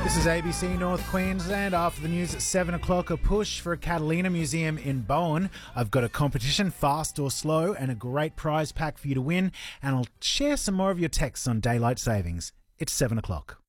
This is ABC North Queensland. After the news at 7 o'clock, a push for a Catalina Museum in Bowen. I've got a competition, fast or slow, and a great prize pack for you to win. And I'll share some more of your texts on daylight savings. It's 7 o'clock.